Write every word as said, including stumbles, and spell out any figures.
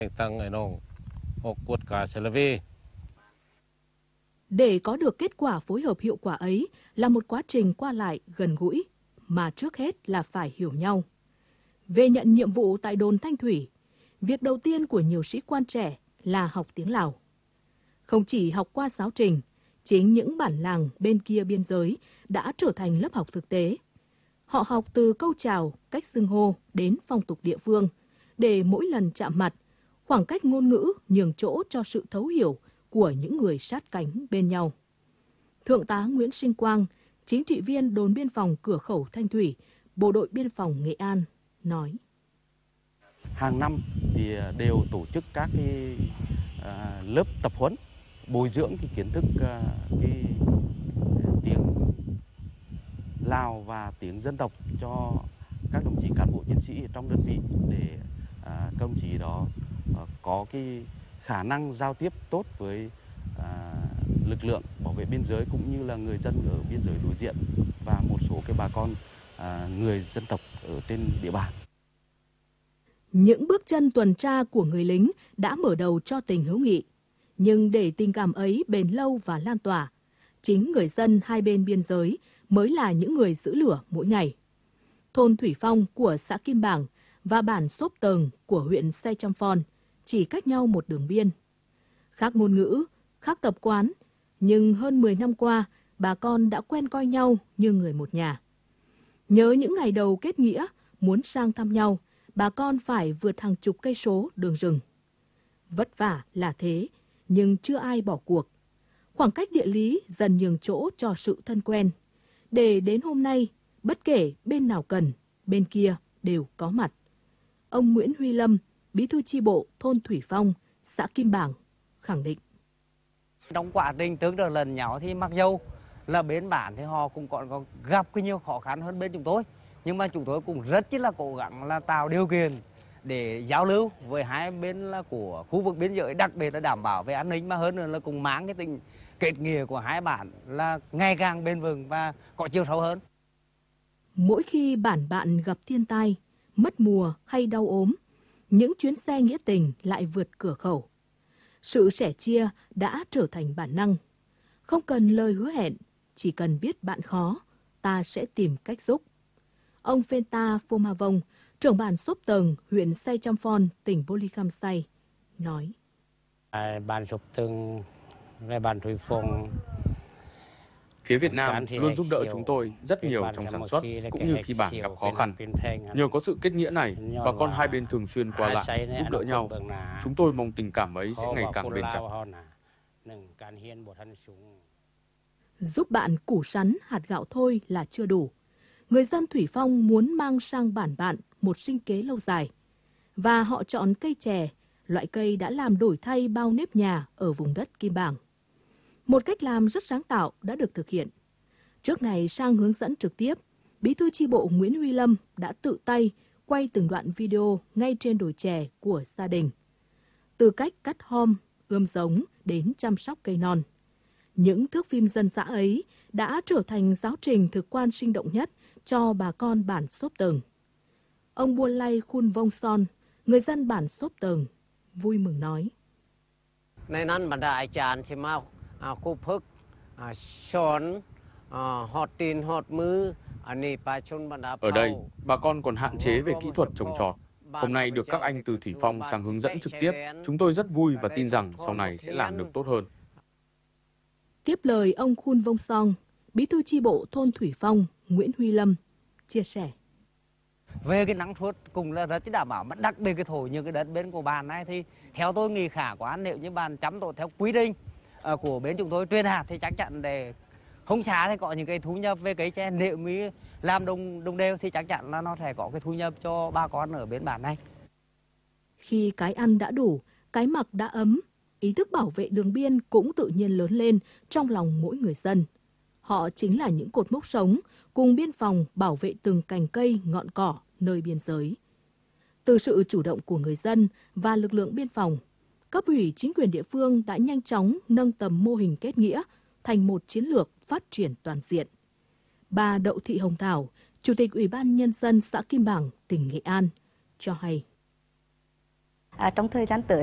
Để có được kết quả phối hợp hiệu quả ấy là một quá trình qua lại gần gũi, mà trước hết là phải hiểu nhau. Về nhận nhiệm vụ tại đồn Thanh Thủy, việc đầu tiên của nhiều sĩ quan trẻ là học tiếng Lào. Không chỉ học qua giáo trình, chính những bản làng bên kia biên giới đã trở thành lớp học thực tế. Họ học từ câu chào, cách xưng hô đến phong tục địa phương, để mỗi lần chạm mặt, khoảng cách ngôn ngữ nhường chỗ cho sự thấu hiểu của những người sát cánh bên nhau. Thượng tá Nguyễn Sinh Quang, chính trị viên đồn biên phòng cửa khẩu Thanh Thủy, Bộ đội Biên phòng Nghệ An, nói. Hàng năm thì đều tổ chức các cái uh, lớp tập huấn, bồi dưỡng cái kiến thức uh, cái tiếng Lào và tiếng dân tộc cho các đồng chí cán bộ chiến sĩ trong đơn vị, để uh, các đồng chí đó uh, có cái khả năng giao tiếp tốt với uh, lực lượng bảo vệ biên giới cũng như là người dân ở biên giới đối diện và một số cái bà con uh, người dân tộc ở trên địa bàn. Những bước chân tuần tra của người lính đã mở đầu cho tình hữu nghị. Nhưng để tình cảm ấy bền lâu và lan tỏa, chính người dân hai bên biên giới mới là những người giữ lửa mỗi ngày. Thôn Thủy Phong của xã Kim Bảng và bản Xốp Tờng của huyện Say Trăm Phon chỉ cách nhau một đường biên. Khác ngôn ngữ, khác tập quán, nhưng hơn mười năm qua, bà con đã quen coi nhau như người một nhà. Nhớ những ngày đầu kết nghĩa, muốn sang thăm nhau, bà con phải vượt hàng chục cây số đường rừng. Vất vả là thế, nhưng chưa ai bỏ cuộc. Khoảng cách địa lý dần nhường chỗ cho sự thân quen. Để đến hôm nay, bất kể bên nào cần, bên kia đều có mặt. Ông Nguyễn Huy Lâm, bí thư chi bộ thôn Thủy Phong, xã Kim Bảng, khẳng định. Trong quá trình tương trợ lần nhau thì mặc dâu là bên bản thì họ cũng còn có gặp cái nhiều khó khăn hơn bên chúng tôi. Nhưng mà chúng tôi cũng rất là cố gắng là tạo điều kiện để giao lưu với hai bên là của khu vực biên giới, đặc biệt là đảm bảo về an ninh, mà hơn nữa là cùng mang cái tình kết nghĩa của hai bản là ngày càng bền vững và có chiều sâu hơn. Mỗi khi bản bạn gặp thiên tai, mất mùa hay đau ốm, những chuyến xe nghĩa tình lại vượt cửa khẩu. Sự sẻ chia đã trở thành bản năng. Không cần lời hứa hẹn, chỉ cần biết bạn khó, ta sẽ tìm cách giúp. Ông Phenta Phomavong, trưởng bản Xốp Tờng, huyện Say Trăm Phon, tỉnh Bô Ly Kham Say, nói. Bản Xốp Tờng, bản Thủy Phong. Phía Việt Nam luôn giúp đỡ chúng tôi rất nhiều trong sản xuất, cũng như khi bản gặp khó khăn. Nhờ có sự kết nghĩa này, bà con hai bên thường xuyên qua lại, giúp đỡ nhau. Chúng tôi mong tình cảm ấy sẽ ngày càng bền chặt. Giúp bạn củ sắn hạt gạo thôi là chưa đủ. Người dân Thủy Phong muốn mang sang bản bạn một sinh kế lâu dài. Và họ chọn cây chè, loại cây đã làm đổi thay bao nếp nhà ở vùng đất Kim Bảng. Một cách làm rất sáng tạo đã được thực hiện. Trước ngày sang hướng dẫn trực tiếp, Bí thư chi bộ Nguyễn Huy Lâm đã tự tay quay từng đoạn video ngay trên đồi chè của gia đình. Từ cách cắt hom, ươm giống đến chăm sóc cây non. Những thước phim dân dã ấy đã trở thành giáo trình thực quan sinh động nhất cho bà con bản Xốp Tờng. Ông Buôn Lay Khun Vong Son, người dân bản Xốp Tờng, vui mừng nói. Này năn bản đại chán xem mau, khu phức, xón, họt tin họt mư, ở đây, bà con còn hạn chế về kỹ thuật trồng trọt. Hôm nay được các anh từ Thủy Phong sang hướng dẫn trực tiếp, chúng tôi rất vui và tin rằng sau này sẽ làm được tốt hơn. Tiếp lời ông Khun Vong Song, bí thư chi bộ thôn Thủy Phong, Nguyễn Huy Lâm, chia sẻ. Về cái năng suất cũng là rất đảm bảo, đặc biệt cái thổ như cái đất bên của bạn này thì theo tôi nghĩ khả quá, nếu như bạn chăm tổ theo quy định của bên chúng tôi truyền hạt thì chắc chắn để không xả thì có những cái thu nhập về cây chè, nếu mới làm đồng đồng đều thì chắc chắn là nó sẽ có cái thu nhập cho bà con ở bên bản này. Khi cái ăn đã đủ, cái mặc đã ấm, ý thức bảo vệ đường biên cũng tự nhiên lớn lên trong lòng mỗi người dân. Họ chính là những cột mốc sống cùng biên phòng bảo vệ từng cành cây, ngọn cỏ nơi biên giới. Từ sự chủ động của người dân và lực lượng biên phòng, cấp ủy chính quyền địa phương đã nhanh chóng nâng tầm mô hình kết nghĩa thành một chiến lược phát triển toàn diện. Bà Đậu Thị Hồng Thảo, Chủ tịch Ủy ban Nhân dân xã Kim Bảng, tỉnh Nghệ An, cho hay. trong thời gian tới